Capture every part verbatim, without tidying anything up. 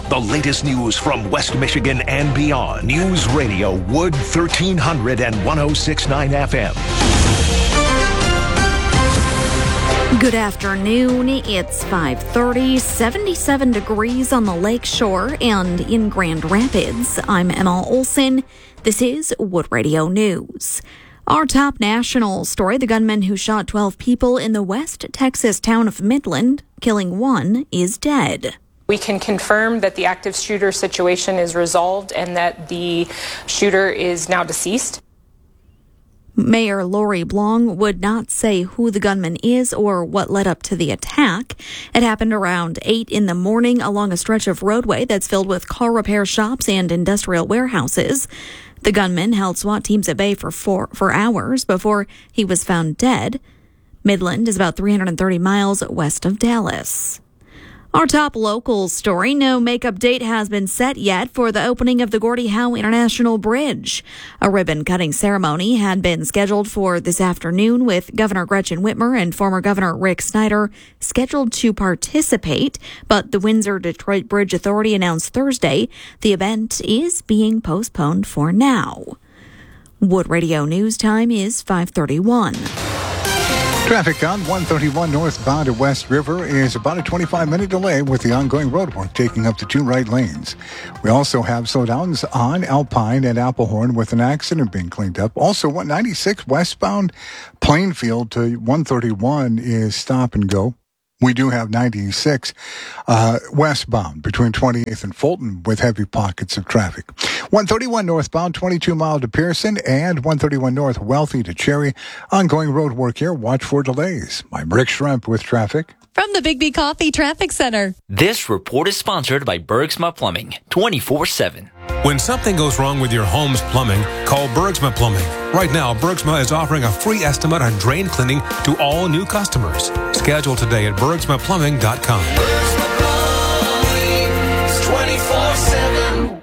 The latest news from West Michigan and beyond. News Radio Wood thirteen hundred and one oh six point nine F M. Good afternoon. It's five thirty, seventy-seven degrees on the lake shore and in Grand Rapids. I'm Emma Olson. This is Wood Radio News. Our top national story, the gunman who shot twelve people in the West Texas town of Midland, killing one, is dead. We can confirm that the active shooter situation is resolved and that the shooter is now deceased. Mayor Lori Blong would not say who the gunman is or what led up to the attack. It happened around eight in the morning along a stretch of roadway that's filled with car repair shops and industrial warehouses. The gunman held SWAT teams at bay for four, for hours before he was found dead. Midland is about three hundred thirty miles west of Dallas. Our top local story, no makeup date has been set yet for the opening of the Gordie Howe International Bridge. A ribbon-cutting ceremony had been scheduled for this afternoon with Governor Gretchen Whitmer and former Governor Rick Snyder scheduled to participate, but the Windsor-Detroit Bridge Authority announced Thursday the event is being postponed for now. Wood Radio News time is five thirty-one. Traffic on one thirty-one northbound at West River is about a twenty-five minute delay with the ongoing road work taking up to two right lanes. We also have slowdowns on Alpine and Applehorn with an accident being cleaned up. Also, one ninety-six westbound Plainfield to one thirty-one is stop and go. We do have ninety-six uh, westbound between twenty-eighth and Fulton with heavy pockets of traffic. one thirty-one northbound, twenty-two mile to Pearson, and one thirty-one north Wealthy to Cherry. Ongoing road work here. Watch for delays. I'm Rick Schremp with traffic from the Big B Coffee Traffic Center. This report is sponsored by Bergsma Plumbing, twenty-four seven. When something goes wrong with your home's plumbing, call Bergsma Plumbing. Right now, Bergsma is offering a free estimate on drain cleaning to all new customers. Schedule today at bergsma plumbing dot com. Bergsma Plumbing is twenty-four seven.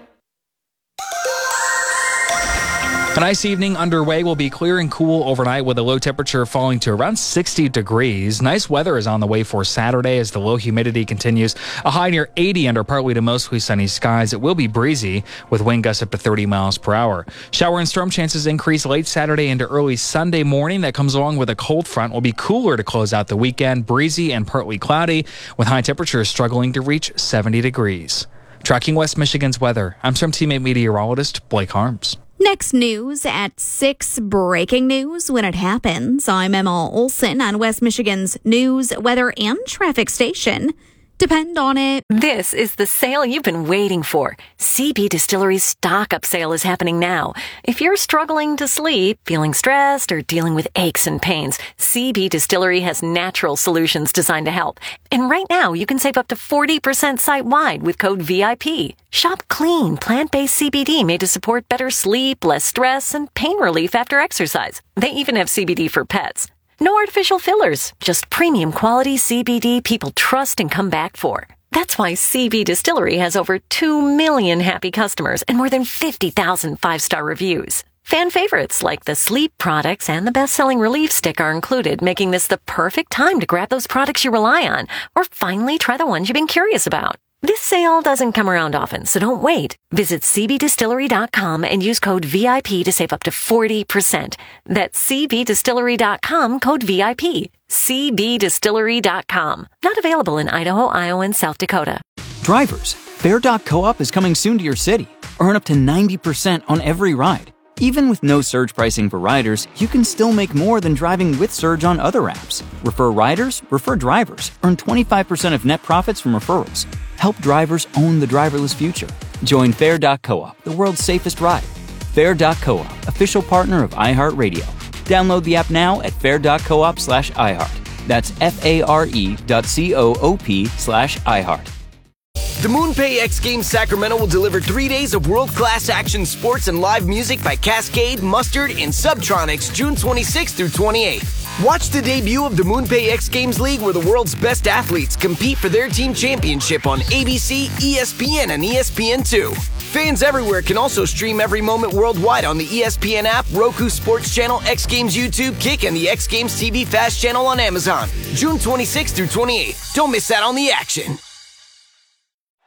A nice evening underway. Will be clear and cool overnight with a low temperature falling to around sixty degrees. Nice weather is on the way for Saturday as the low humidity continues. A high near eighty under partly to mostly sunny skies. It will be breezy with wind gusts up to thirty miles per hour. Shower and storm chances increase late Saturday into early Sunday morning. That comes along with a cold front. Will be cooler to close out the weekend. Breezy and partly cloudy with high temperatures struggling to reach seventy degrees. Tracking West Michigan's weather, I'm Swim Teammate meteorologist Blake Harms. Next news at six, breaking news when it happens. I'm Emma Olson on West Michigan's news, weather, and traffic station. Depend on it. This is the sale you've been waiting for. C B Distillery's stock-up sale is happening now. If you're struggling to sleep, feeling stressed, or dealing with aches and pains, C B Distillery has natural solutions designed to help. And right now, you can save up to forty percent site-wide with code V I P. Shop clean, plant-based C B D made to support better sleep, less stress, and pain relief after exercise. They even have C B D for pets. No artificial fillers, just premium quality C B D people trust and come back for. That's why C B Distillery has over two million happy customers and more than fifty thousand five-star reviews. Fan favorites like the sleep products and the best-selling Relief Stick are included, making this the perfect time to grab those products you rely on or finally try the ones you've been curious about. This sale doesn't come around often, so don't wait. Visit c b distillery dot com and use code V I P to save up to forty percent. That's c b distillery dot com, code V I P. c b distillery dot com. Not available in Idaho, Iowa, and South Dakota. Drivers, Fare dot co-op is coming soon to your city. Earn up to ninety percent on every ride. Even with no surge pricing for riders, you can still make more than driving with Surge on other apps. Refer riders, refer drivers. Earn twenty-five percent of net profits from referrals. Help drivers own the driverless future. Join Fare dot co-op, the world's safest ride. Fare dot co-op, official partner of iHeartRadio. Download the app now at fare dot coop slash iHeart. That's F-A-R-E dot C-O-O-P slash iHeart. The MoonPay X Games Sacramento will deliver three days of world-class action sports and live music by Cascade, Mustard, and Subtronics June twenty-sixth through twenty-eighth. Watch the debut of the MoonPay X Games League where the world's best athletes compete for their team championship on A B C, E S P N, and E S P N two. Fans everywhere can also stream every moment worldwide on the E S P N app, Roku Sports Channel, X Games YouTube, Kick, and the X Games T V Fast Channel on Amazon. June twenty-sixth through twenty-eighth. Don't miss out on the action.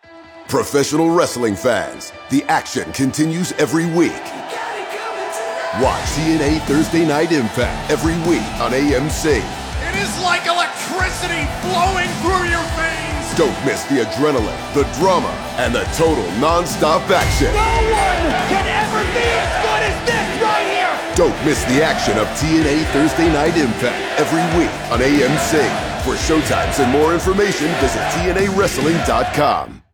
Professional wrestling fans, the action continues every week. Watch T N A Thursday Night Impact every week on A M C. It is like electricity flowing through your veins. Don't miss the adrenaline, the drama, and the total non-stop action. No one can ever be as good as this right here. Don't miss the action of T N A Thursday Night Impact every week on A M C. For showtimes and more information, visit T N A wrestling dot com.